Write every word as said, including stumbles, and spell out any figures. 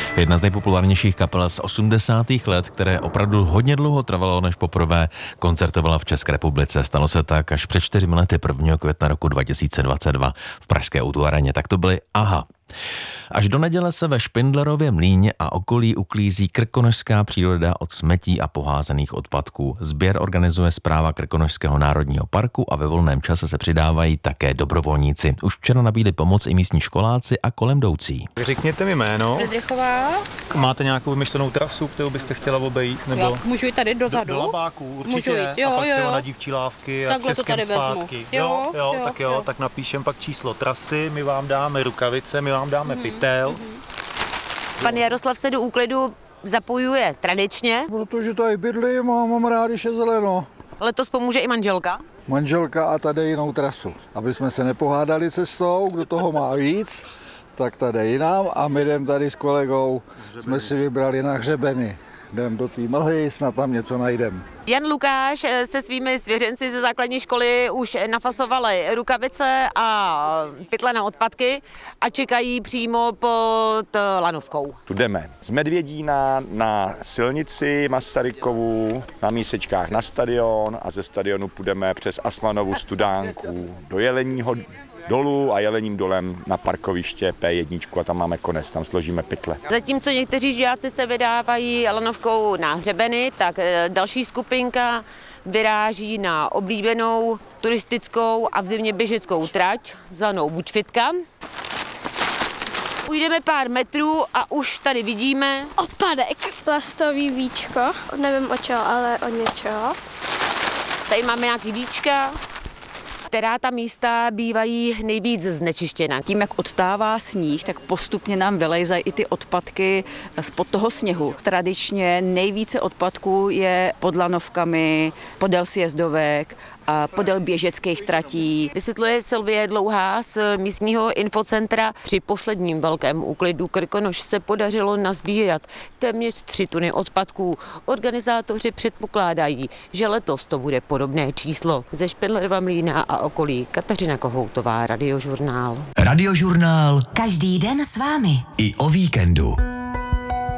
Jedna z nejpopulárnějších kapel z osmdesátých let, které opravdu hodně dlouho trvalo, než poprvé koncertovala v České republice. Stalo se tak až před čtyřmi lety prvního května roku dva tisíce dvacet dva v pražské O dva aréně. Tak to byly Aha. Až do neděle se ve Špindlerově mlýně a okolí uklízí krkonošská příroda od smetí a poházených odpadků. Sběr organizuje Správa Krkonošského národního parku a ve volném čase se přidávají také dobrovolníci. Už včera nabídli pomoc i místní školáci a kolemdoucí. Řekněte mi jméno. Friedrichová. Máte nějakou vymyšlenou trasu, kterou byste chtěla obejít? Nebo Já můžu jít tady dozadu? Do, do Labáků určitě. Můžu jít, jo, a pak jo, třeba jo. na Dívčí lávky a Takhle to Českém tady vezmu. zpátky. Jo, Jo, jo, jo, tak jo, jo. tak napíšem pak číslo trasy, my vám dáme rukavice, my vám dáme mm, pytel. Mm. Pan Jaroslav se do úklidu zapojuje tradičně. Protože tady bydlím a mám rád, když je zeleno. Letos pomůže i manželka. Manželka a tady jinou trasu. Aby jsme se nepohádali cestou, kdo toho má víc, tak tady jinam a my jdem tady s kolegou, hřebeny. Jsme si vybrali na hřebeny. Jdem do té mlhy, snad tam něco najdem. Jan Lukáš se svými svěřenci ze základní školy už nafasovali rukavice a pytle na odpadky a čekají přímo pod lanovkou. Tu jdeme z Medvědína na silnici Masarykovu, na mísečkách na stadion a ze stadionu půjdeme přes Asmanovu studánku do Jeleního dolu a Jelením dolem na parkoviště P jedna a tam máme konec, tam složíme pytle. Zatímco někteří žáci se vydávají lanovkou na hřebeny, tak další skupinka vyráží na oblíbenou turistickou a v zimě běžeckou trať zvanou Bučvitka. Ujdeme pár metrů a už tady vidíme odpadek. Plastový víčko, nevím o čeho, ale od něčeho. Tady máme nějaký víčka, která ta místa bývají nejvíc znečištěna. Tím, jak odtává sníh, tak postupně nám vylejzají i ty odpadky spod toho sněhu. Tradičně nejvíce odpadků je pod lanovkami, podél sjezdovek a podél běžeckých tratí. Vysvětluje Sylvie Dlouhá z místního infocentra. Při posledním velkém úklidu Krkonoš se podařilo nazbírat téměř tři tuny odpadků. Organizátoři předpokládají, že letos to bude podobné číslo. Ze Špindlerova mlýna a okolí Kateřina Kohoutová, Radiožurnál. Radiožurnál. Každý den s vámi. I o víkendu.